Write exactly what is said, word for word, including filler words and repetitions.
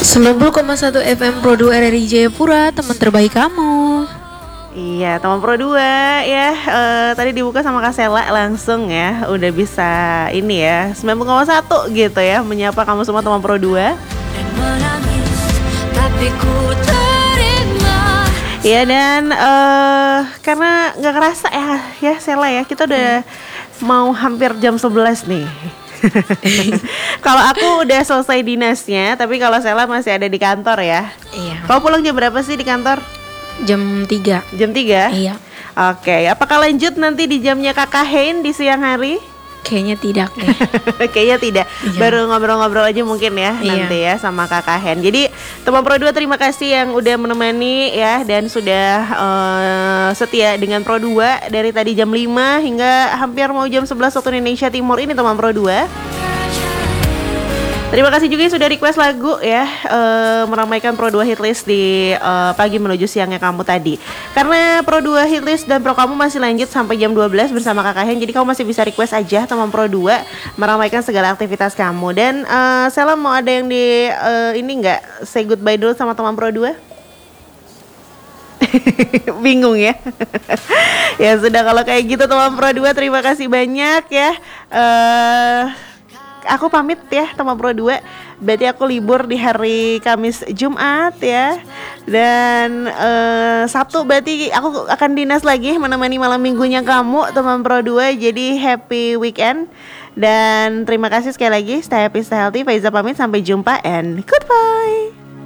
sembilan puluh koma satu F M Pro dua R R I Jayapura, teman terbaik kamu. Iya, teman Pro dua ya, uh, tadi dibuka sama Kak Sela langsung ya. Udah bisa ini ya, sembilan puluh koma satu gitu ya, menyapa kamu semua teman Pro dua. Ya dan uh, karena gak kerasa ya, ya Sela ya, kita udah hmm. mau hampir jam sebelas nih. Kalau aku udah selesai dinasnya, tapi kalau Sela masih ada di kantor ya. Iya. Kau pulang jam berapa sih di kantor? Jam tiga. Jam tiga? Iya. Oke, apakah lanjut nanti di jamnya Kakak Hein di siang hari? Kayaknya tidak deh. Kayaknya tidak. Iya. Baru ngobrol-ngobrol aja mungkin ya iya. nanti ya sama Kakak Hen. Jadi teman Pro dua terima kasih yang udah menemani ya dan sudah uh, setia dengan Pro dua dari tadi jam lima hingga hampir mau jam sebelas waktu Indonesia Timur ini teman Pro dua. Terima kasih juga yang sudah request lagu ya, uh, meramaikan Pro dua Hitlist di uh, pagi menuju siangnya kamu tadi. Karena Pro dua Hitlist dan Pro kamu masih lanjut sampai jam dua belas bersama Kakak Hen. Jadi kamu masih bisa request aja teman Pro dua meramaikan segala aktivitas kamu. Dan uh, Sela mau ada yang di uh, ini enggak say goodbye dulu sama teman Pro dua? Bingung ya. Ya sudah kalau kayak gitu teman Pro dua terima kasih banyak ya. Uh, Aku pamit ya teman Pro dua. Berarti aku libur di hari Kamis Jumat ya. Dan uh, Sabtu berarti aku akan dinas lagi menemani malam minggunya kamu teman Pro dua. Jadi happy weekend. Dan terima kasih sekali lagi. Stay happy, stay healthy. Faiza pamit, sampai jumpa and goodbye.